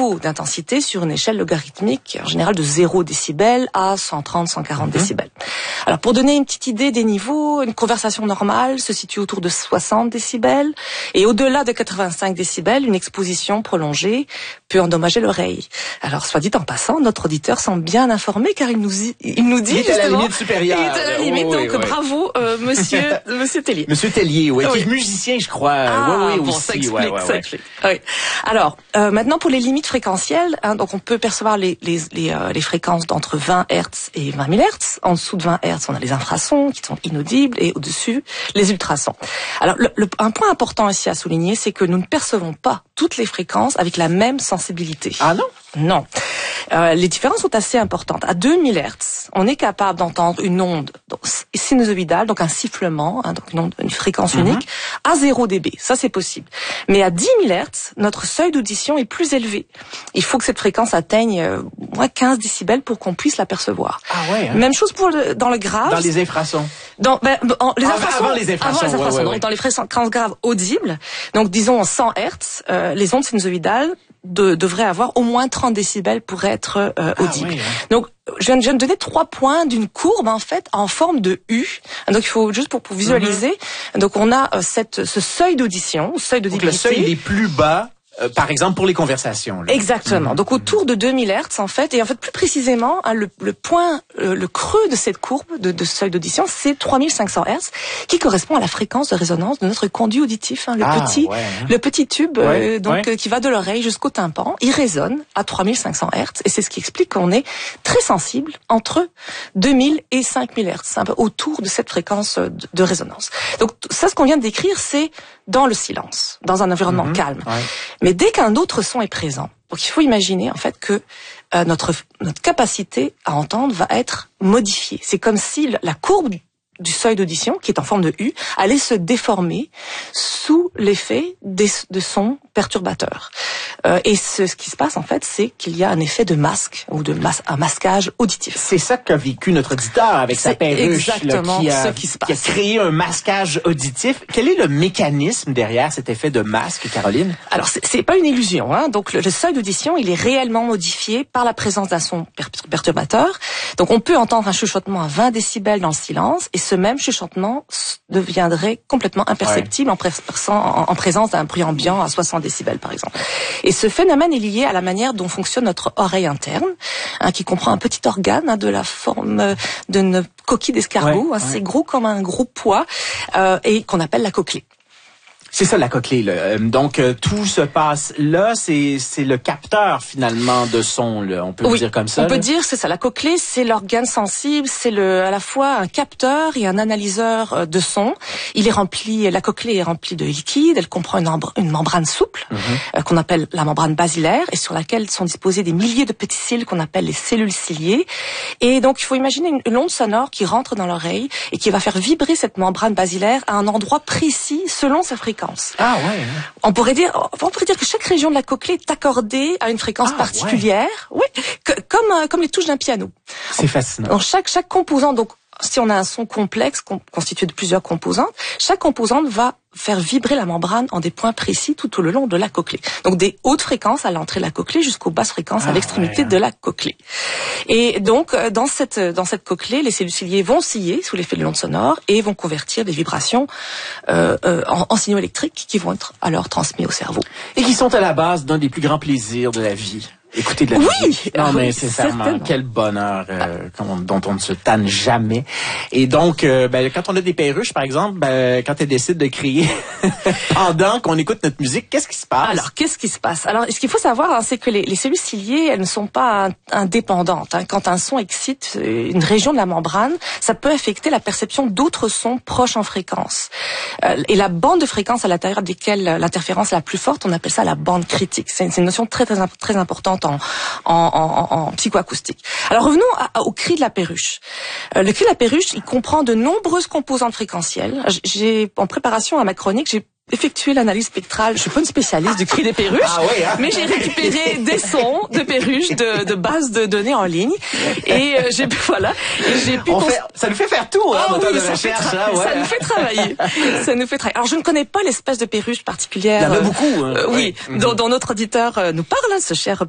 niveau d'intensité sur une échelle logarithmique, en général de 0 décibels à 130, 140 décibels. Alors, pour donner une petite idée des niveaux, une conversation normale se situe autour de 60 décibels, et au-delà de 85 décibels, une exposition prolongée peut endommager l'oreille. Alors, soit dit en passant, notre auditeur semble bien informé, car il nous dit il est à la limite supérieure. Il est à la limite, donc bravo, monsieur Tellier. Monsieur Tellier, oui, qui est musicien, je crois. Oui, bon, aussi. Ça explique. Oui. Alors, maintenant pour les limites fréquentielles, donc on peut percevoir les fréquences d'entre 20 Hz et 20 000 Hz. En dessous de 20 Hz, on a les infrasons qui sont inaudibles, et au-dessus, les ultrasons. Alors, un point important ici à souligner, c'est que nous ne percevons pas toutes les fréquences avec la même sensibilité. Ah non? Non. Les différences sont assez importantes. À 2000 Hz, on est capable d'entendre une onde sinusoïdale, donc un sifflement, donc une fréquence unique, à 0 dB. Ça, c'est possible. Mais à 10 000 Hz, notre seuil d'audition est plus élevé. Il faut que cette fréquence atteigne moins 15 décibels pour qu'on puisse l'apercevoir. Ah ouais. Hein? Même chose dans le grave. Dans les infrasons. Avant les infrasons. Ouais. Donc, dans les fréquences graves audibles, donc disons 100 Hz, les ondes sinusoïdales devraient avoir au moins 30 décibels pour être audibles. Oui, hein. Donc, je viens de donner 3 points d'une courbe, en fait, en forme de U. Donc, il faut juste pour visualiser. Donc, on a ce seuil d'audition, Donc, le seuil est plus bas. Par exemple, pour les conversations. Là. Exactement. Donc, autour de 2000 Hz, en fait, et en fait, plus précisément, le point, le creux de cette courbe de seuil d'audition, c'est 3500 Hz, qui correspond à la fréquence de résonance de notre conduit auditif, le petit tube, qui va de l'oreille jusqu'au tympan. Il résonne à 3500 Hz, et c'est ce qui explique qu'on est très sensible entre 2000 et 5000 Hz, un peu autour de cette fréquence de résonance. Donc, ça, ce qu'on vient de décrire, c'est dans le silence, dans un environnement calme. Ouais. Mais dès qu'un autre son est présent, donc il faut imaginer en fait que notre capacité à entendre va être modifiée. C'est comme si la courbe du seuil d'audition, qui est en forme de U, allait se déformer sous l'effet de sons perturbateurs. Et ce qui se passe en fait, c'est qu'il y a un effet de masque ou un masquage auditif. C'est ça qu'a vécu notre auditeur avec sa perruche, exactement qui a créé un masquage auditif. Quel est le mécanisme derrière cet effet de masque, Caroline? Alors c'est pas une illusion, hein. Donc le seuil d'audition, il est réellement modifié par la présence d'un son perturbateur. Donc on peut entendre un chuchotement à 20 décibels dans le silence, et ce même chuchotement deviendrait complètement imperceptible en présence d'un bruit ambiant à 60 décibels par exemple. Et ce phénomène est lié à la manière dont fonctionne notre oreille interne, qui comprend un petit organe de la forme d'une coquille d'escargot, c'est gros comme un gros pois, et qu'on appelle la cochlée. C'est ça la cochlée, là. Donc tout se passe là, c'est le capteur finalement de son, là. On peut le dire comme ça. On peut dire c'est ça. La cochlée, c'est l'organe sensible, c'est à la fois un capteur et un analyseur de son. La cochlée est remplie de liquide. Elle comprend une membrane souple qu'on appelle la membrane basilaire, et sur laquelle sont disposés des milliers de petits cils qu'on appelle les cellules ciliées. Et donc il faut imaginer une onde sonore qui rentre dans l'oreille et qui va faire vibrer cette membrane basilaire à un endroit précis selon sa fréquence. Ah ouais. On pourrait dire que chaque région de la cochlée est accordée à une fréquence particulière, comme les touches d'un piano. C'est fascinant. Donc chaque composant, donc si on a un son complexe constitué de plusieurs composantes, chaque composante va faire vibrer la membrane en des points précis tout au long de la cochlée. Donc des hautes fréquences à l'entrée de la cochlée jusqu'aux basses fréquences à l'extrémité de la cochlée. Et donc dans cette cochlée, les cellules ciliées vont osciller sous l'effet de l'onde sonore et vont convertir des vibrations en signaux électriques qui vont être alors transmis au cerveau. Et qui sont à la base d'un des plus grands plaisirs de la vie. Écouter de la musique. Non, mais sincèrement, quel bonheur dont on ne se tanne jamais. Et donc, quand on a des perruches, par exemple, quand elles décident de crier pendant qu'on écoute notre musique, qu'est-ce qui se passe? Alors, qu'est-ce qui se passe? Alors, ce qu'il faut savoir, c'est que les cellules ciliées, elles ne sont pas indépendantes. Quand un son excite une région de la membrane, ça peut affecter la perception d'autres sons proches en fréquence. Et la bande de fréquences à l'intérieur desquelles l'interférence est la plus forte, on appelle ça la bande critique. C'est une notion très importante en psychoacoustique. Alors revenons au cri de la perruche. Le cri de la perruche, il comprend de nombreuses composantes fréquentielles. En préparation à ma chronique, j'ai effectué l'analyse spectrale. Je suis pas une spécialiste du cri des perruches, mais j'ai récupéré des sons de perruches de bases de données en ligne, et j'ai pu ça nous fait faire tout, de recherche, ça nous fait travailler. Alors je ne connais pas l'espèce de perruche particulière. Il y en a beaucoup. Dont notre auditeur nous parle, ce cher